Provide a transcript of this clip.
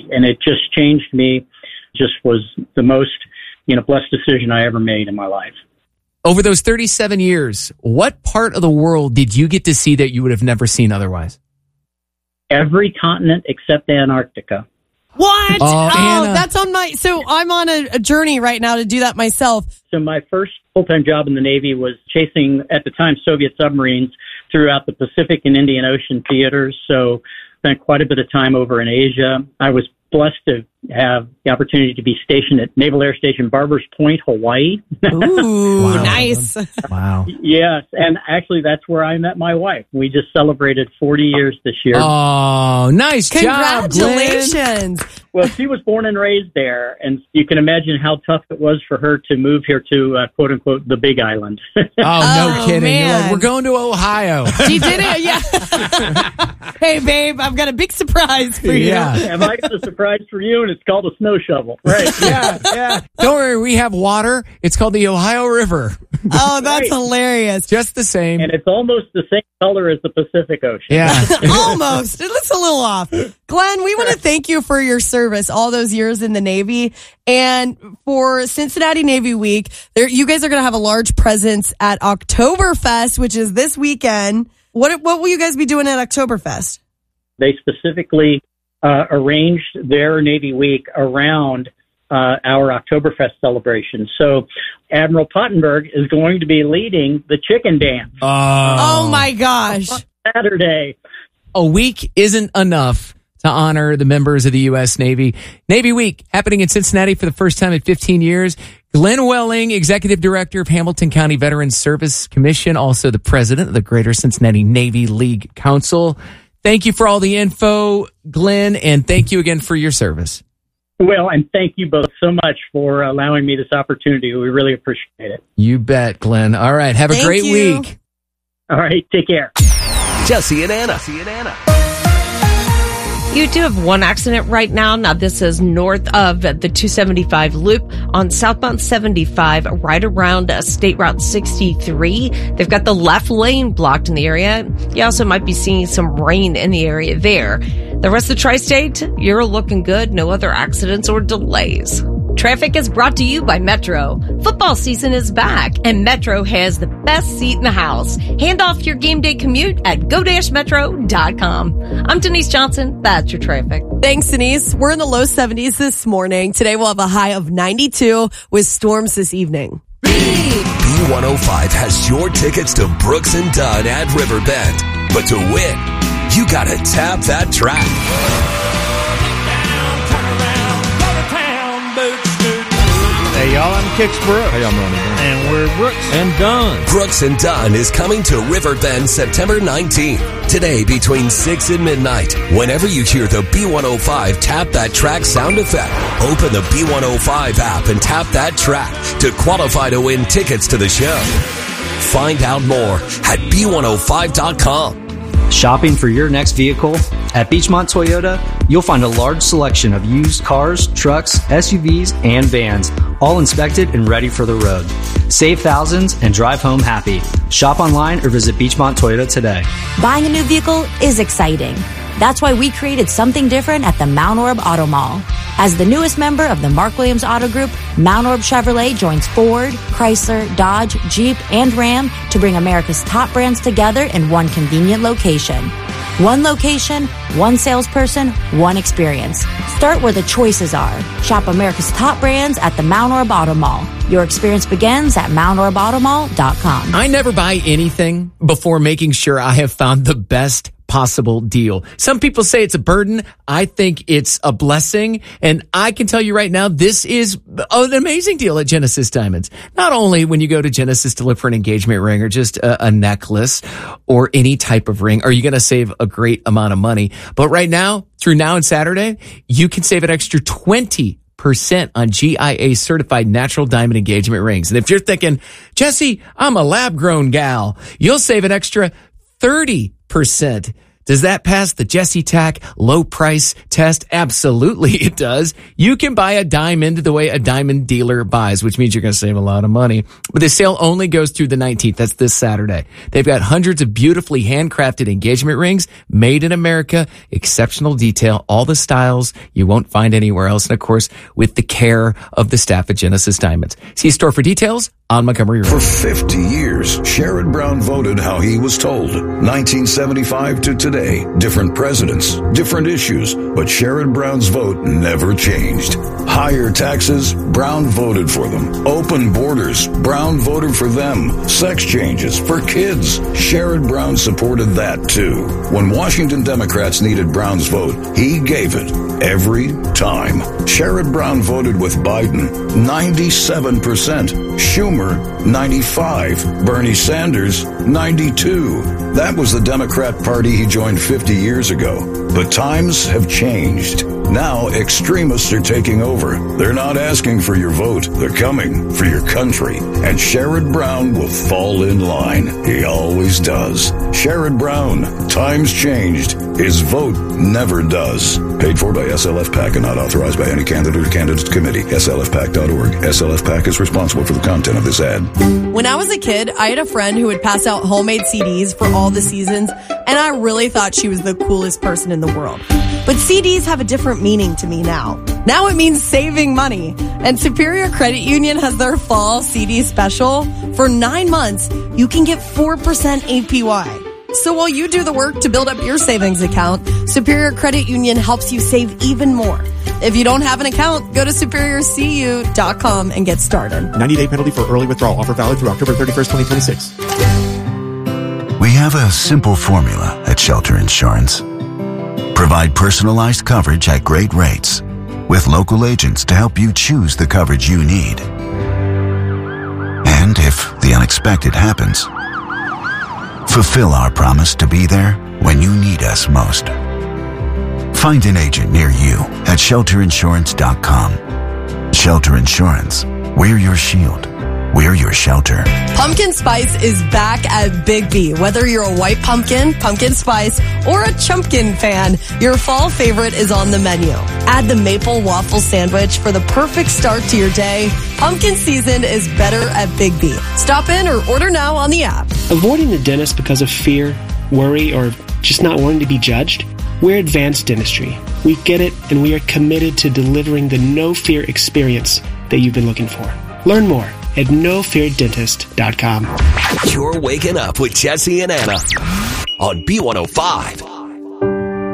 Navy, and it just changed me. Just was the most, blessed decision I ever made in my life. Over those 37 years, what part of the world did you get to see that you would have never seen otherwise? Every continent except Antarctica. What? That's on so I'm on a journey right now to do that myself. So my first full-time job in the Navy was chasing, at the time, Soviet submarines throughout the Pacific and Indian Ocean theaters. So spent quite a bit of time over in Asia. I was blessed to have the opportunity to be stationed at Naval Air Station Barbers Point, Hawaii. Ooh, wow. Nice. Wow. Yes, and actually that's where I met my wife. We just celebrated 40 years this year. Oh, nice job, Congratulations. Glenn. Well, she was born and raised there, and you can imagine how tough it was for her to move here to, quote-unquote, the Big Island. No kidding. Man. You're like, we're going to Ohio. She did it, yeah. Hey, babe, I've got a big surprise for you. Yeah. Have I got a surprise for you, and it's called a snow shovel. Right. Yeah. Don't worry, we have water. It's called the Ohio River. Oh, that's hilarious. Just the same. And it's almost the same color as the Pacific Ocean. Yeah. Almost. It looks a little off. Glenn, we want to thank you for your service all those years in the Navy. And for Cincinnati Navy Week, you guys are going to have a large presence at Oktoberfest, which is this weekend. What will you guys be doing at Oktoberfest? They specifically arranged their Navy Week around our Oktoberfest celebration. So Admiral Pottenberg is going to be leading the chicken dance. Oh my gosh. On Saturday. A week isn't enough to honor the members of the U.S. Navy. Navy Week happening in Cincinnati for the first time in 15 years. Glenn Welling, Executive Director of Hamilton County Veterans Service Commission, also the President of the Greater Cincinnati Navy League Council. Thank you for all the info, Glenn, and thank you again for your service. Well, and thank you both so much for allowing me this opportunity. We really appreciate it. You bet, Glenn. All right. Have a great week. All right. Take care. Jesse and Anna. You do have one accident right now. Now, this is north of the 275 loop on southbound 75, right around State Route 63. They've got the left lane blocked in the area. You also might be seeing some rain in the area there. The rest of the tri-state, you're looking good. No other accidents or delays. Traffic is brought to you by Metro. Football season is back, and Metro has the best seat in the house. Hand off your game day commute at go-metro.com. I'm Denise Johnson. That's your traffic. Thanks, Denise. We're in the low 70s this morning. Today we'll have a high of 92 with storms this evening. B105 has your tickets to Brooks and Dunn at Riverbend. But to win, you gotta tap that track. Hey y'all, I'm Kix Brooks. Hey, I'm Ronnie. And we're Brooks and Dunn. Brooks and Dunn is coming to Riverbend September 19th. Today between 6 and midnight. Whenever you hear the B105 Tap That Track sound effect, open the B105 app and tap that track to qualify to win tickets to the show. Find out more at B105.com. Shopping for your next vehicle? At Beachmont Toyota, you'll find a large selection of used cars, trucks, SUVs, and vans, all inspected and ready for the road. Save thousands and drive home happy. Shop online or visit Beachmont Toyota today. Buying a new vehicle is exciting. That's why we created something different at the Mount Orab Auto Mall. As the newest member of the Mark Williams Auto Group, Mount Orab Chevrolet joins Ford, Chrysler, Dodge, Jeep, and Ram to bring America's top brands together in one convenient location. One location, one salesperson, one experience. Start where the choices are. Shop America's top brands at the Mount Orab Auto Mall. Your experience begins at MountOrabAutomall.com. I never buy anything before making sure I have found the best possible deal. Some people say it's a burden. I think it's a blessing. And I can tell you right now, this is an amazing deal at Genesis Diamonds. Not only when you go to Genesis to look for an engagement ring or just a necklace or any type of ring, are you going to save a great amount of money? But right now, through now and Saturday, you can save an extra 20% on GIA certified natural diamond engagement rings. And if you're thinking, Jesse, I'm a lab grown gal, you'll save an extra 30% Does that pass the Jesse Tack low price test? Absolutely it does. You can buy a diamond the way a diamond dealer buys, which means you're going to save a lot of money. But the sale only goes through the 19th. That's this Saturday. They've got hundreds of beautifully handcrafted engagement rings made in America, exceptional detail, all the styles you won't find anywhere else. And of course, with the care of the staff at Genesis Diamonds. See store for details on Montgomery Road. For 50 years, Sherrod Brown voted how he was told. 1975 to today, different presidents, different issues, but Sherrod Brown's vote never changed. Higher taxes, Brown voted for them. Open borders, Brown voted for them. Sex changes for kids, Sherrod Brown supported that too. When Washington Democrats needed Brown's vote, he gave it every time. Sherrod Brown voted with Biden, 97%. Schumer, 95. Bernie Sanders, 92. That was the Democrat Party he joined 50 years ago. But times have changed. Now extremists are taking over. They're not asking for your vote. They're coming for your country. And Sherrod Brown will fall in line. He always does. Sherrod Brown, times changed. His vote never does. Paid for by SLF PAC and not authorized by any candidate or candidate committee. SLFPAC.org. SLF PAC is responsible for the content of this ad. When I was a kid, I had a friend who would pass out homemade CDs for all the seasons, and I really thought she was the coolest person in the world. But CDs have a different meaning to me now. Now it means saving money. And Superior Credit Union has their fall CD special. For 9 months, you can get 4% APY. So while you do the work to build up your savings account, Superior Credit Union helps you save even more. If you don't have an account, go to superiorcu.com and get started. 90-day penalty for early withdrawal. Offer valid through October 31st, 2026. We have a simple formula at Shelter Insurance. Provide personalized coverage at great rates with local agents to help you choose the coverage you need. And if the unexpected happens, fulfill our promise to be there when you need us most. Find an agent near you at shelterinsurance.com. Shelter Insurance. We're your shield. We're your shelter. Pumpkin Spice is back at Big B. Whether you're a white pumpkin, pumpkin spice, or a chumpkin fan, your fall favorite is on the menu. Add the maple waffle sandwich for the perfect start to your day. Pumpkin season is better at Big B. Stop in or order now on the app. Avoiding the dentist because of fear, worry, or just not wanting to be judged? We're Advanced Dentistry. We get it, and we are committed to delivering the no-fear experience that you've been looking for. Learn more at nofeardentist.com. You're waking up with Jesse and Anna on B105.